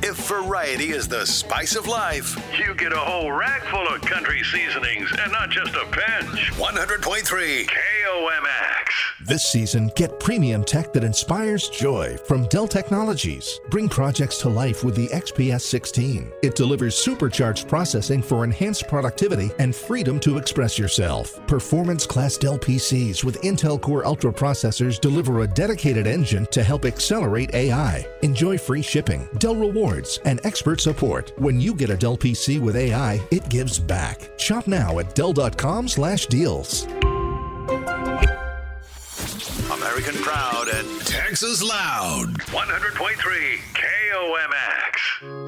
If variety is the spice of life, You get a whole rack full of country seasonings and not just a pinch. 100.3 KOMX. This season, get premium tech that inspires joy from Dell Technologies. Bring projects to life with the XPS 16. It delivers supercharged processing for enhanced productivity and freedom to express yourself. Performance-class Dell PCs with Intel Core Ultra processors deliver a dedicated engine to help accelerate AI. Enjoy free shipping, Dell rewards, and expert support. When you get a Dell PC with AI, it gives back. Shop now at Dell.com/deals. American proud and Texas loud. 100.3 KOMX.